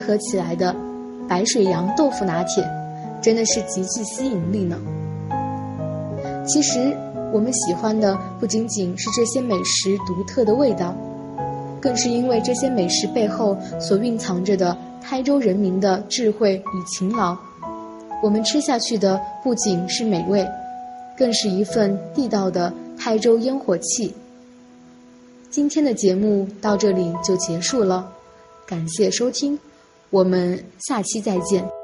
合起来的白水羊豆腐拿铁，真的是极具吸引力呢。其实我们喜欢的不仅仅是这些美食独特的味道，更是因为这些美食背后所蕴藏着的台州人民的智慧与勤劳。我们吃下去的不仅是美味，更是一份地道的台州烟火气。今天的节目到这里就结束了，感谢收听，我们下期再见。